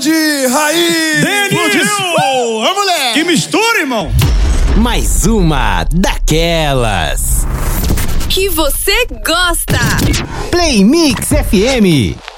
De raiz! Denil! Ô, moleque! Que mistura, irmão! Mais uma daquelas que você gosta. Play Mix FM.